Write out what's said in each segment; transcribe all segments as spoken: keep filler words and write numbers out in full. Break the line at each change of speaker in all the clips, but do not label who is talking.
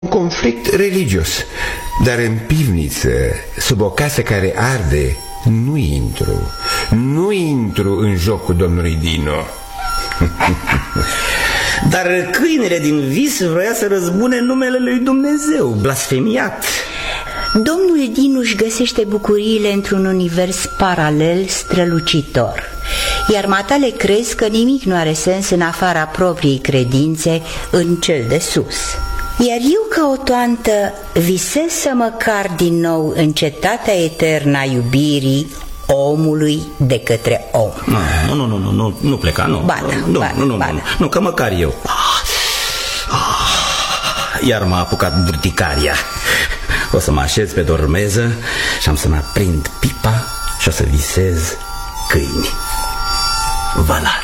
Un conflict religios, dar în pivniță, sub o casă care arde, nu intru. Nu intru în jocul domnului Dino.
Dar câinele din vis vroia să răzbune numele lui Dumnezeu, blasfemiat.
Domnul Dinu își găsește bucuriile într-un univers paralel strălucitor, iar matale crezi că nimic nu are sens în afara propriei credințe în cel de sus. Iar eu, ca o toantă, visez să mă car din nou în cetatea eternă a iubirii omului de către om.
Nu, nu, nu, nu, nu, nu pleca, nu.
Ba da,
nu,
ba
nu, nu,
ba
nu,
da.
nu, că măcar eu. Iar m-a apucat urticaria. O să mă așez pe dormeză și am să-mi aprind pipa și o să visez câini. Vă las.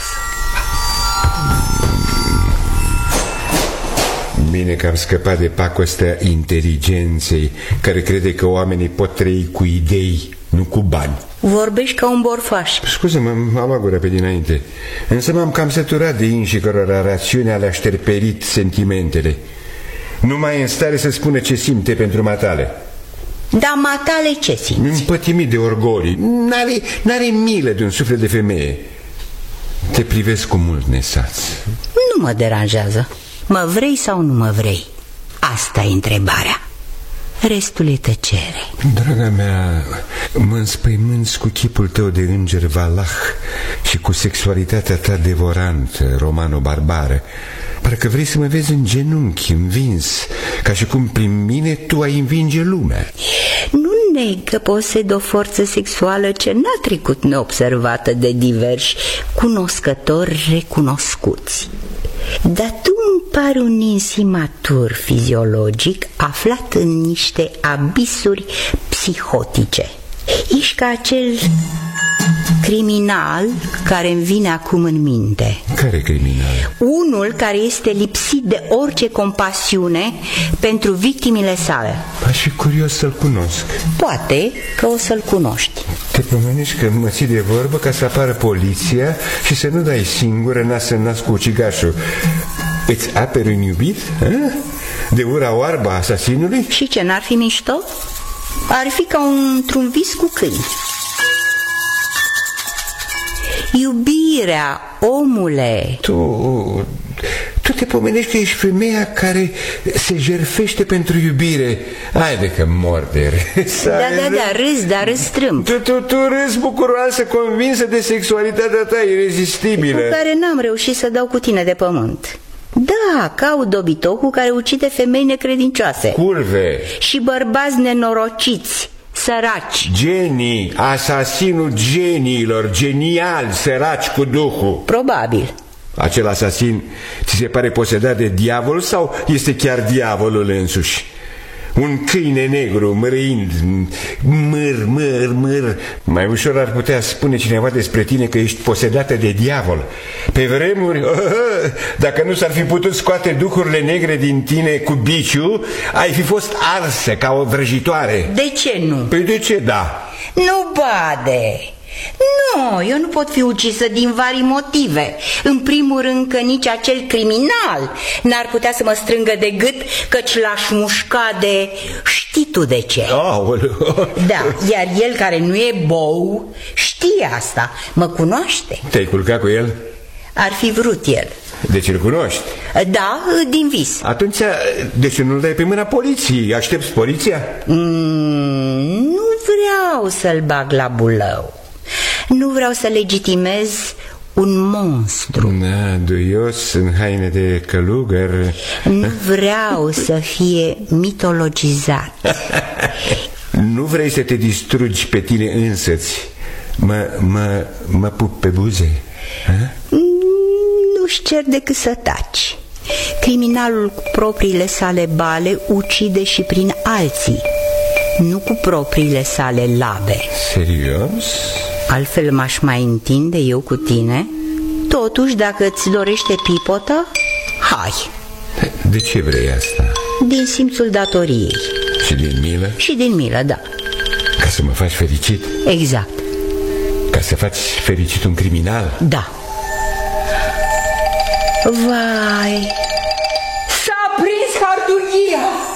Bine că am scăpat de pacostea inteligenței, care crede că oamenii pot trăi cu idei, nu cu bani.
Vorbești ca un borfaș.
Scuze-mă, am luat gura pe dinainte. Însă m-am cam săturat de inși cărora rațiunea le-a șterperit sentimentele. Nu mai e în stare să spună ce simte pentru matale.
Dar matale ce simți?
Împătimit de orgolii. N-are, n-are milă de un suflet de femeie. Te privesc cu mult nesaț.
Nu mă deranjează. Mă vrei sau nu mă vrei? Asta e întrebarea. Restul e tăcere.
Draga mea, mă înspăimânți cu chipul tău de înger valah și cu sexualitatea ta devorantă, romano-barbară. Parcă vrei să mă vezi în genunchi, învins, ca și cum prin mine tu ai învinge lumea.
Nu neg că posed o forță sexuală ce n-a trecut neobservată de diversi cunoscători recunoscuți. Dar tu îmi pari un insimatur fiziologic aflat în niște abisuri psihotice. Ești ca acel criminal care îmi vine acum în minte.
Care criminal?
Unul care este lipsit de orice compasiune pentru victimile sale.
Aș fi curios să-l cunosc.
Poate că o să-l cunoști.
Te pomenești că mă ții de vorbă ca să apară poliția și să nu dai singură nas în nas cu ucigașul. Îți aperi un iubit? A? De ura oarbă a asasinului?
Și ce, n-ar fi mișto? Ar fi ca un, într-un vis cu câini. Iubirea, omule.
Tu, tu te pomenești că ești femeia care se jertfește pentru iubire. Haide că mor de râs.
Da, da, da, râs, dar râs strâmb.
Tu, tu, tu râs bucuroasă, convinsă de sexualitatea ta irezistibilă,
cu care n-am reușit să dau cu tine de pământ. Da, caut dobitocul care ucide femei necredincioase.
Curve.
Și bărbați nenorociți, săraci.
Genii, asasinul geniilor, geniali, săraci cu duhul.
Probabil.
Acel asasin ți se pare posedat de diavol sau este chiar diavolul însuși? Un câine negru, mârâind, mâr, mâr, mâr. Mai ușor ar putea spune cineva despre tine că ești posedată de diavol. Pe vremuri, oh, dacă nu s-ar fi putut scoate duhurile negre din tine cu biciu, ai fi fost arsă ca o vrăjitoare.
De ce nu?
Păi de ce da?
Nu bade. Nu, eu nu pot fi ucisă din vari motive. În primul rând că nici acel criminal n-ar putea să mă strângă de gât, căci l-aș mușca de... știi tu de ce.
Aoleu.
Da, iar el care nu e bou știe asta, mă cunoaște.
Te-ai culcat cu el?
Ar fi vrut el.
Deci îl cunoști?
Da, din vis.
Atunci, de ce nu-l dai pe mâna poliției? Aștepți poliția?
Mm, nu vreau să-l bag la bulău. Nu vreau să legitimez un monstru.
Da, duios, în haine de călugăr.
Nu vreau să fie mitologizat.
Nu vrei să te distrugi pe tine însăți? Mă, mă, mă pup pe buze? Ha?
Nu-și cer decât să taci. Criminalul cu propriile sale bale ucide și prin alții, nu cu propriile sale labe.
Serios?
Altfel m-aș mai întinde eu cu tine. Totuși, dacă îți dorește pipotă, hai.
De ce vrei asta?
Din simțul datoriei.
Și din milă?
Și din milă, da.
Ca să mă faci fericit?
Exact.
Ca să faci fericit un criminal?
Da. Vai, s-a prins dramaturgia!